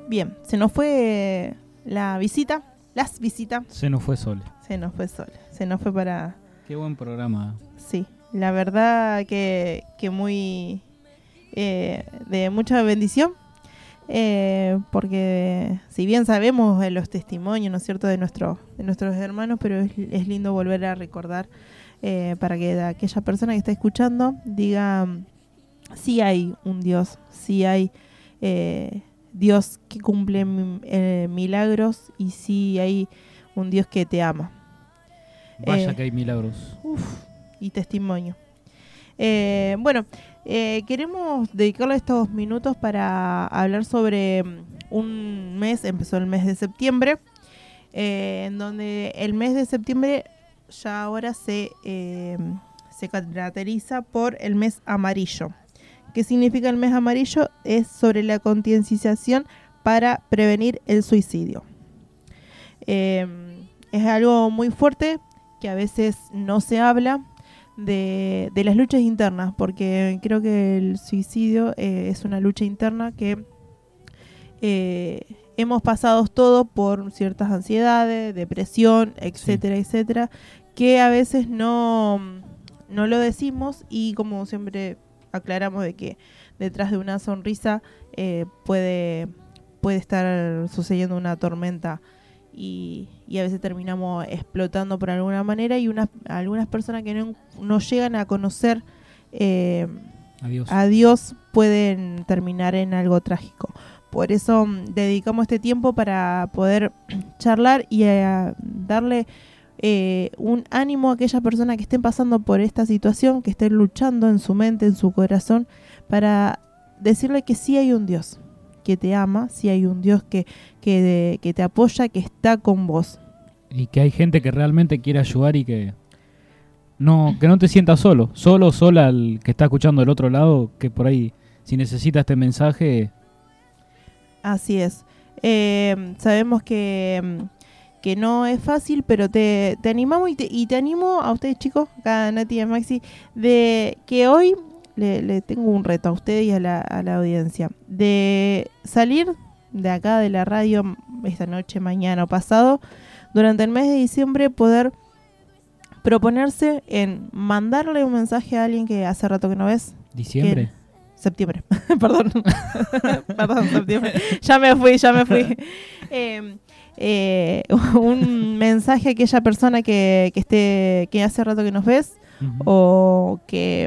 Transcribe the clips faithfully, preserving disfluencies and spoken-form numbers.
Bien, se nos fue la visita, las visitas. Se nos fue Sole. Se nos fue Sole, se nos fue para... Qué buen programa. Sí, la verdad que, que muy... Eh, de mucha bendición. Eh, porque si bien sabemos eh, los testimonios, ¿no es cierto?, de, nuestro, de nuestros hermanos, pero es, es lindo volver a recordar eh, para que aquella persona que está escuchando diga, sí hay un Dios, sí hay eh, Dios que cumple eh, milagros y sí hay un Dios que te ama. Vaya Eh, que hay milagros. Uf, y testimonio. Eh, bueno, eh, queremos dedicarle estos minutos para hablar sobre un mes, empezó el mes de septiembre, eh, en donde el mes de septiembre ya ahora se, eh, se caracteriza por el mes amarillo. ¿Qué significa el mes amarillo? Es sobre la concienciación para prevenir el suicidio. Eh, es algo muy fuerte que a veces no se habla de, de las luchas internas, porque creo que el suicidio eh, es una lucha interna que eh, hemos pasado todos por ciertas ansiedades, depresión, etcétera, sí. etcétera, que a veces no, no lo decimos y como siempre aclaramos de que detrás de una sonrisa eh, puede, puede estar sucediendo una tormenta. Y, y a veces terminamos explotando por alguna manera y unas, algunas personas que no, no llegan a conocer eh, a, Dios. a Dios pueden terminar en algo trágico. Por eso dedicamos este tiempo para poder charlar y a darle eh, un ánimo a aquellas personas que estén pasando por esta situación, que estén luchando en su mente, en su corazón, para decirle que sí hay un Dios que te ama, si hay un Dios que, que, de, que te apoya, que está con vos. Y que hay gente que realmente quiere ayudar y que no, que no te sientas solo, solo o sola el que está escuchando del otro lado, que por ahí, si necesita este mensaje... Así es. Eh, sabemos que, que no es fácil, pero te, te animamos y te, y te animo a ustedes, chicos, acá Nati y a Maxi, de que hoy... Le, le tengo un reto a ustedes y a la, a la audiencia de salir de acá de la radio esta noche, mañana o pasado, durante el mes de diciembre poder proponerse en mandarle un mensaje a alguien que hace rato que no ves. ¿Diciembre? Que, septiembre, perdón. Perdón, septiembre. Ya me fui, ya me fui. Eh, eh, un mensaje a aquella persona que, que esté, que hace rato que nos ves, uh-huh. o que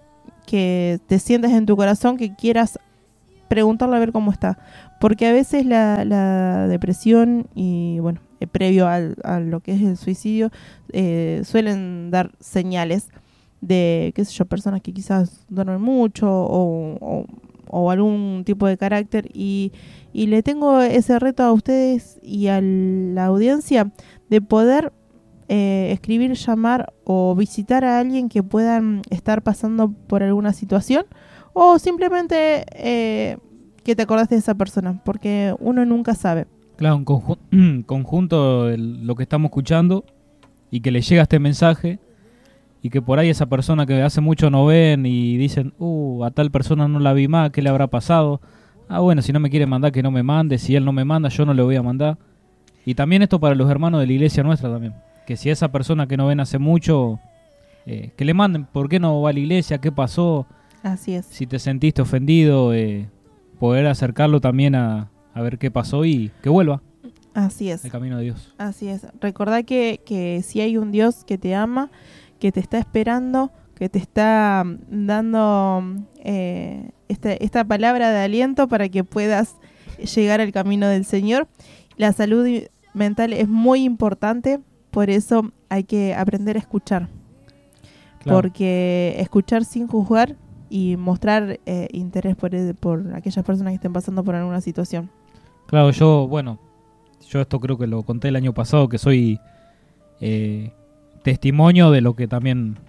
que te sientas en tu corazón, que quieras preguntarle a ver cómo está. Porque a veces la, la depresión y, bueno, eh, previo al, a lo que es el suicidio, eh, suelen dar señales de, qué sé yo, personas que quizás duermen mucho o, o, o algún tipo de carácter. Y, y le tengo ese reto a ustedes y a la audiencia de poder Eh, escribir, llamar o visitar a alguien que puedan estar pasando por alguna situación o simplemente eh, que te acordaste de esa persona, porque uno nunca sabe. Claro, un conju- conjunto de lo que estamos escuchando y que le llega este mensaje y que por ahí esa persona que hace mucho no ven y dicen, uh, a tal persona no la vi más, ¿qué le habrá pasado? Ah, bueno, si no me quiere mandar, que no me mande, si él no me manda, yo no le voy a mandar. Y también esto para los hermanos de la iglesia nuestra también. Que si esa persona que no ven hace mucho, eh, que le manden, ¿por qué no va a la iglesia? ¿Qué pasó? Así es. Si te sentiste ofendido, eh, poder acercarlo también a, a ver qué pasó y que vuelva. Así es. Al camino de Dios. Así es. Recordá que, que si hay un Dios que te ama, que te está esperando, que te está dando eh, este, esta palabra de aliento para que puedas llegar al camino del Señor. La salud mental es muy importante. Por eso hay que aprender a escuchar. Claro. Porque escuchar sin juzgar y mostrar eh, interés por, por aquellas personas que estén pasando por alguna situación. Claro, yo, bueno, yo esto creo que lo conté el año pasado, que soy eh, testimonio de lo que también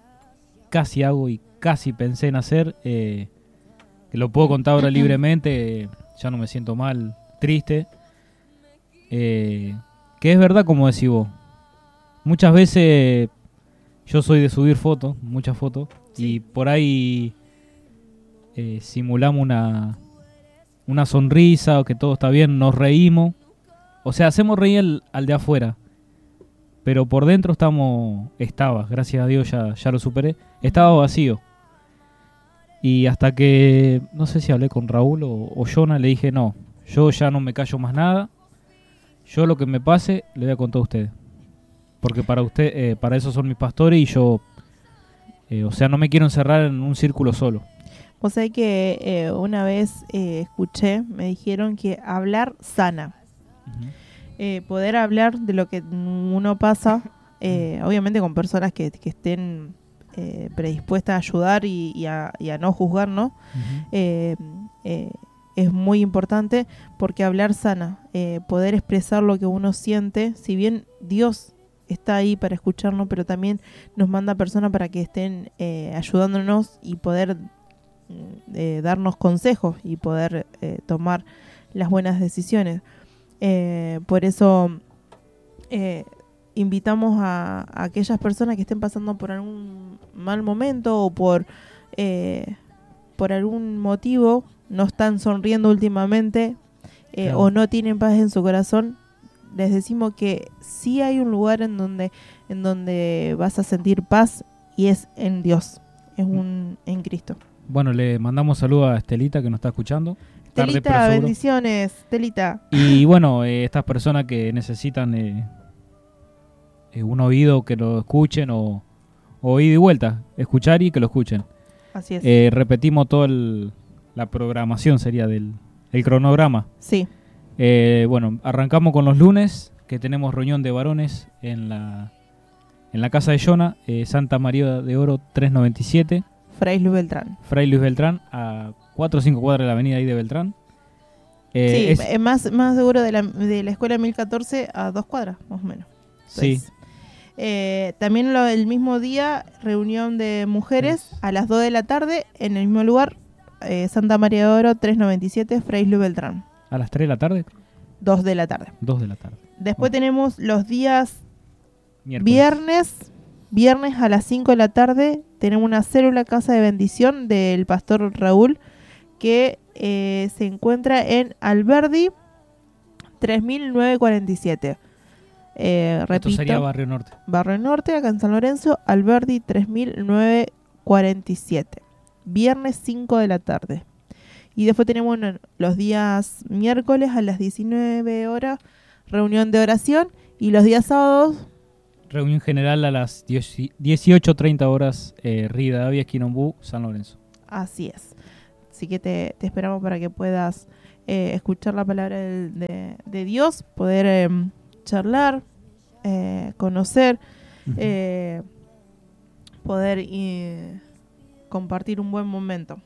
casi hago y casi pensé en hacer. Eh, que lo puedo contar ahora libremente, eh, ya no me siento mal, triste. Eh, que es verdad, como decís vos. Muchas veces yo soy de subir fotos, muchas fotos, sí. Y por ahí eh, simulamos una una sonrisa o que todo está bien, nos reímos. O sea, hacemos reír al, al de afuera. Pero por dentro estamos, estaba, gracias a Dios ya, ya lo superé, estaba vacío. Y hasta que, no sé si hablé con Raúl o, o Jonah, le dije, no, yo ya no me callo más nada. Yo lo que me pase, le voy a contar a ustedes. Porque para usted, eh, para eso son mis pastores y yo, eh, o sea, no me quiero encerrar en un círculo solo. Vos sabés que eh, una vez eh, escuché, me dijeron que hablar sana. Uh-huh. Eh, poder hablar de lo que uno pasa, eh, obviamente con personas que, que estén eh, predispuestas a ayudar y, y, a, y a no juzgar, ¿no? Uh-huh. eh, eh, es muy importante porque hablar sana, eh, poder expresar lo que uno siente, si bien Dios está ahí para escucharnos, pero también nos manda personas para que estén eh, ayudándonos y poder eh, darnos consejos y poder eh, tomar las buenas decisiones. Eh, por eso eh, invitamos a, a aquellas personas que estén pasando por algún mal momento o por eh, por algún motivo no están sonriendo últimamente eh, claro. o no tienen paz en su corazón. Les decimos que sí hay un lugar en donde en donde vas a sentir paz y es en Dios, es un en Cristo. Bueno, le mandamos saludos a Estelita que nos está escuchando. Telita, bendiciones, Telita. Y bueno, eh, estas personas que necesitan eh, eh, un oído que lo escuchen o, o ida y vuelta, escuchar y que lo escuchen. Así es. Eh, repetimos toda la programación, sería del el cronograma. Sí. Eh, bueno, arrancamos con los lunes, que tenemos reunión de varones en la en la casa de Jonah, eh, Santa María de Oro trescientos noventa y siete. Fray Luis Beltrán. Fray Luis Beltrán, a cuatro o cinco cuadras de la avenida ahí de Beltrán. Eh, sí, es más, más seguro de la, de la escuela mil catorce a dos cuadras, más o menos. Entonces, sí. Eh, también lo, el mismo día, reunión de mujeres sí. a las dos de la tarde, en el mismo lugar, eh, Santa María de Oro, trescientos noventa y siete, Fray Luis Beltrán. ¿A las tres de la tarde? dos de la tarde. dos de la tarde. Después oh. tenemos los días Miércoles. viernes, viernes a las cinco de la tarde, tenemos una célula Casa de Bendición del pastor Raúl, que eh, se encuentra en Alberdi tres mil novecientos cuarenta y siete. Eh, repito, esto sería Barrio Norte. Barrio Norte, acá en San Lorenzo, Alberdi tres mil novecientos cuarenta y siete. Viernes cinco de la tarde. Y después tenemos bueno, los días miércoles a las diecinueve horas, reunión de oración. Y los días sábados, reunión general a las dieciocho treinta horas, eh, Rivadavia, Quilombú, San Lorenzo. Así es. Así que te, te esperamos para que puedas eh, escuchar la palabra de, de, de Dios, poder eh, charlar, eh, conocer, uh-huh. eh, poder eh, compartir un buen momento.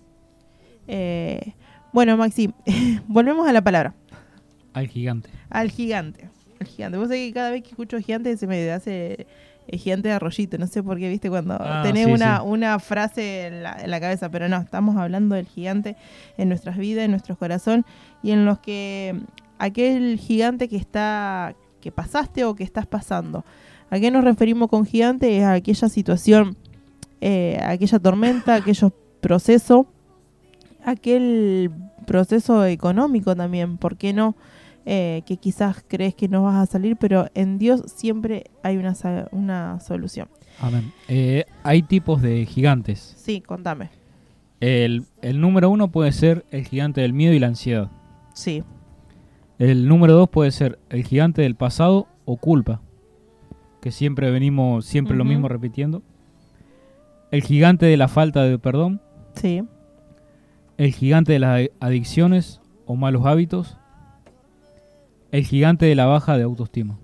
Eh, bueno, Maxi, volvemos a la palabra. Al gigante. Al gigante. Al gigante. Vos sabés que cada vez que escucho gigante se me hace el gigante de Arroyito. No sé por qué, viste, cuando ah, tenés sí, una, sí. una frase en la, en la cabeza. Pero no, estamos hablando del gigante en nuestras vidas, en nuestro corazón. Y en los que aquel gigante que está que pasaste o que estás pasando. ¿A qué nos referimos con gigante? Es a aquella situación, eh, aquella tormenta, aquellos procesos, aquel proceso económico también, ¿por qué no? Eh, que quizás crees que no vas a salir, pero en Dios siempre hay una, una solución. Amén. Eh, hay tipos de gigantes. Sí, contame. El, el número uno puede ser el gigante del miedo y la ansiedad. Sí. El número dos puede ser el gigante del pasado o culpa, que siempre venimos, siempre uh-huh. lo mismo repitiendo. El gigante de la falta de perdón. Sí. El gigante de las adicciones o malos hábitos. El gigante de la baja de autoestima.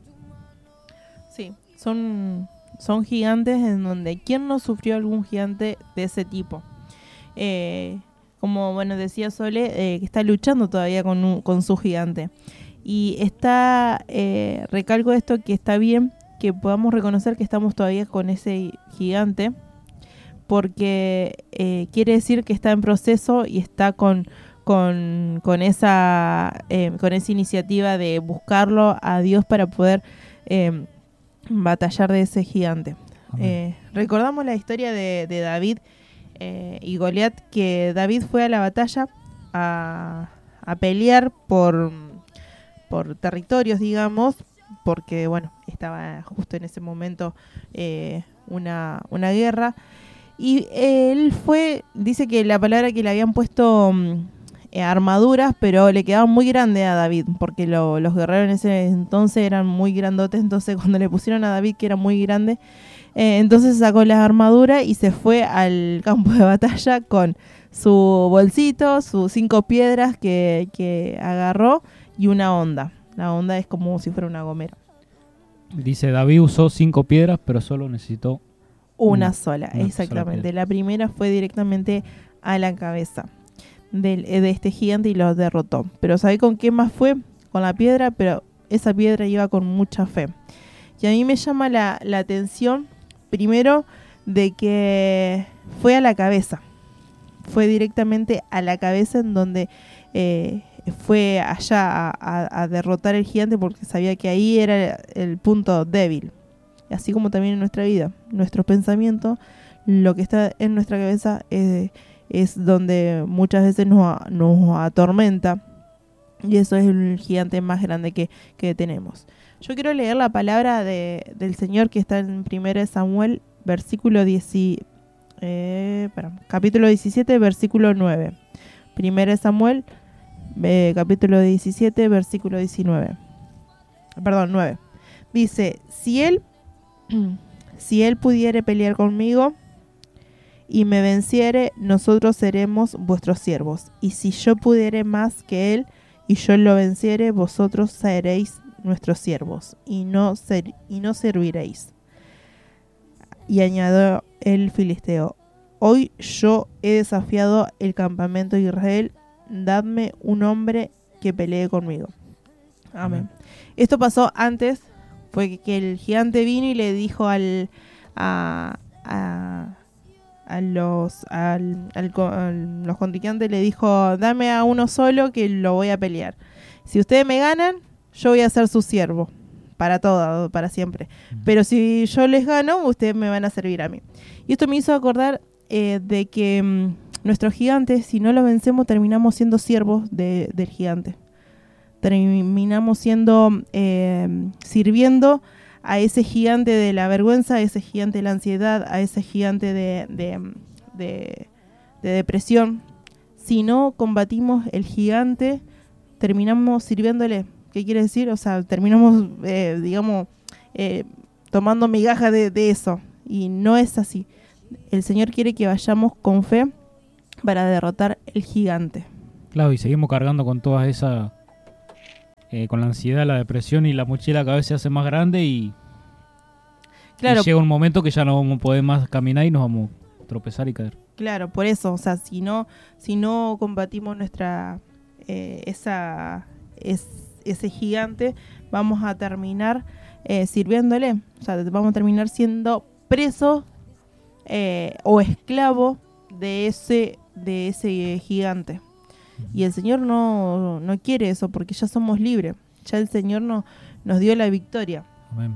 Sí, son, son gigantes en donde ¿quién no sufrió algún gigante de ese tipo? Eh, como bueno decía Sole, eh, que está luchando todavía con, un, con su gigante. Y está, eh, recalco esto, que está bien que podamos reconocer que estamos todavía con ese gigante, porque eh, quiere decir que está en proceso y está con... Con, con esa eh, con esa iniciativa de buscarlo a Dios para poder eh, batallar de ese gigante. Eh, recordamos la historia de, de David eh, y Goliat, que David fue a la batalla a, a pelear por, por territorios, digamos, porque, bueno, estaba justo en ese momento eh, una, una guerra. Y él fue, dice que la palabra que le habían puesto um, eh, armaduras, pero le quedaba muy grande a David, porque lo, los guerreros en ese entonces eran muy grandotes, entonces cuando le pusieron a David, que era muy grande, eh, entonces sacó las armaduras y se fue al campo de batalla con su bolsito, sus cinco piedras que, que agarró y una honda. La honda es como si fuera una gomera. Dice, David usó cinco piedras, pero solo necesitó Una, una sola, una exactamente. sola La primera fue directamente a la cabeza del, de este gigante y lo derrotó. Pero ¿sabés con qué más fue? Con la piedra, pero esa piedra iba con mucha fe. Y a mí me llama la, la atención, primero, de que fue a la cabeza. Fue directamente a la cabeza en donde eh, fue allá a, a, a derrotar el gigante, porque sabía que ahí era el punto débil. Así como también en nuestra vida, nuestros pensamientos, lo que está en nuestra cabeza es, es donde muchas veces nos, nos atormenta, y eso es el gigante más grande que, que tenemos. Yo quiero leer la palabra de, del Señor que está en primera de Samuel, versículo diez, eh, perdón, capítulo diecisiete, versículo nueve. primera de Samuel, eh, capítulo diecisiete, versículo diecinueve. Perdón, nueve. Dice, si él Si él pudiere pelear conmigo y me venciere, nosotros seremos vuestros siervos. Y si yo pudiere más que él y yo lo venciere, vosotros seréis nuestros siervos y no, ser, y no serviréis. Y añadió el filisteo, hoy yo he desafiado el campamento de Israel, dadme un hombre que pelee conmigo. Amén. Amén. Esto pasó antes. Fue que el gigante vino y le dijo al a, a, a los al, al, a los contrincantes, le dijo, dame a uno solo que lo voy a pelear. Si ustedes me ganan, yo voy a ser su siervo para todo, para siempre. Pero si yo les gano, ustedes me van a servir a mí. Y esto me hizo acordar eh, de que um, nuestros gigantes, si no los vencemos, terminamos siendo siervos de, del gigante. Terminamos siendo eh, sirviendo a ese gigante de la vergüenza, a ese gigante de la ansiedad, a ese gigante de, de, de, de depresión. Si no combatimos el gigante, terminamos sirviéndole. ¿Qué quiere decir? O sea, terminamos, eh, digamos, eh, tomando migajas de, de eso. Y no es así. El Señor quiere que vayamos con fe para derrotar el gigante. Claro, y seguimos cargando con todas esas... Eh, con la ansiedad, la depresión, y la mochila cada vez se hace más grande y, claro, y llega un momento que ya no vamos a poder más caminar y nos vamos a tropezar y caer. Claro, por eso, o sea, si no, si no combatimos nuestra eh, esa es, ese gigante, vamos a terminar eh, sirviéndole, o sea, vamos a terminar siendo presos eh, o esclavos de ese de ese gigante. Y el Señor no, no quiere eso, porque ya somos libres. Ya el Señor no, nos dio la victoria. Amén.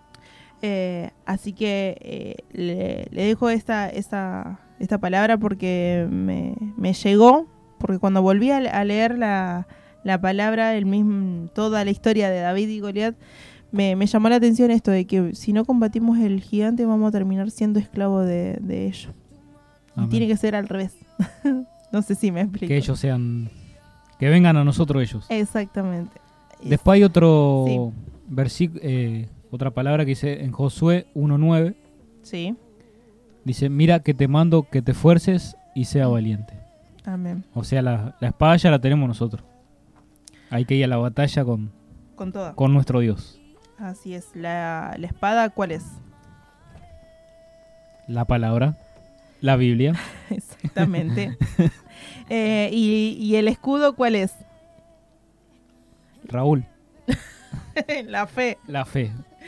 Eh, así que eh, le, le dejo esta, esta, esta palabra porque me, me llegó. Porque cuando volví a, a leer la, la palabra, el mismo, toda la historia de David y Goliat, me, me llamó la atención esto de que si no combatimos el gigante, vamos a terminar siendo esclavos de, de ellos. Y tiene que ser al revés. No sé si me explico. Que ellos sean... Que vengan a nosotros ellos. Exactamente. Después hay otro sí. versículo, eh, otra palabra que dice en Josué uno nueve. Sí. Dice, mira que te mando que te esfuerces y sea valiente. Amén. O sea, la, la espada ya la tenemos nosotros. Hay que ir a la batalla con, con, toda. con nuestro Dios. Así es. La, la espada, ¿cuál es? La palabra. La Biblia. Exactamente. eh, y, ¿Y el escudo cuál es? Raúl. La fe. La fe.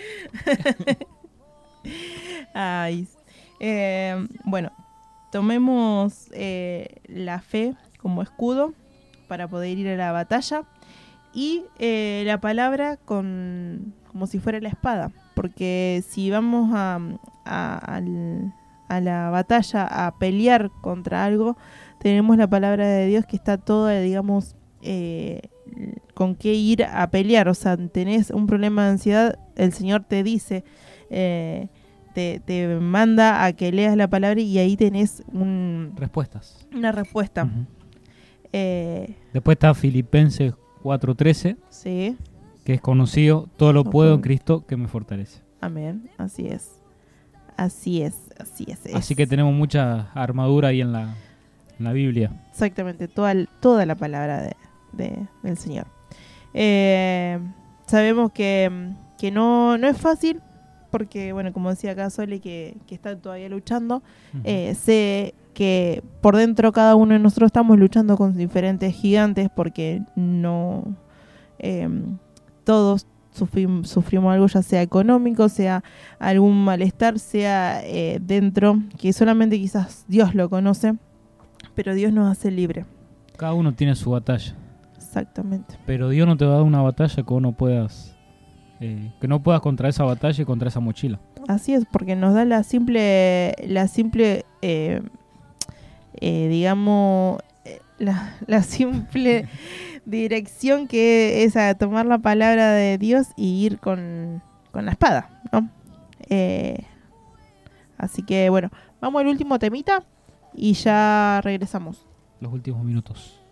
Ay. Eh, bueno, tomemos eh, la fe como escudo para poder ir a la batalla y eh, la palabra con como si fuera la espada, porque si vamos a, a, al, a la batalla a pelear contra algo, tenemos la palabra de Dios que está toda, digamos, eh, con qué ir a pelear. O sea, tenés un problema de ansiedad, el Señor te dice, eh, te, te manda a que leas la palabra y ahí tenés un, respuestas. una respuesta. Uh-huh. eh, Después está Filipenses cuatro trece, sí, que es conocido, todo lo No puedo en puedo. Cristo que me fortalece. amén, así es. Así es, así es. es. Así que tenemos mucha armadura ahí en la, en la Biblia. Exactamente, toda, toda la palabra de, de, del Señor. Eh, sabemos que, que no, no es fácil, porque, bueno, como decía acá Sole, que, que está todavía luchando. Uh-huh. Eh, sé que por dentro cada uno de nosotros estamos luchando con diferentes gigantes, porque no eh, todos sufrim, sufrimos algo, ya sea económico, sea algún malestar, sea eh, dentro, que solamente quizás Dios lo conoce, pero Dios nos hace libre. Cada uno tiene su batalla. Exactamente. Pero Dios no te va a dar una batalla que vos no puedas, eh, que no puedas contra esa batalla y contra esa mochila. Así es, porque nos da la simple, la simple, eh, eh, digamos, eh, la, la simple dirección que es a tomar la palabra de Dios y ir con, con la espada, ¿no? Eh, así que bueno, vamos al último temita y ya regresamos. Los últimos minutos.